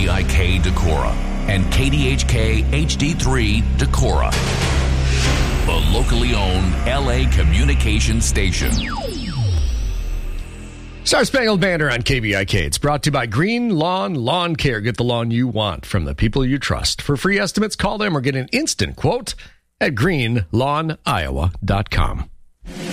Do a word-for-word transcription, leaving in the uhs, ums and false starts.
B I K Decorah and K D H K H D three Decorah, the locally owned L A communications station. Star Spangled Banner on K B I K. It's brought to you by Green Lawn Lawn Care. Get the lawn you want from the people you trust. For free estimates, call them or get an instant quote at green lawn iowa dot com.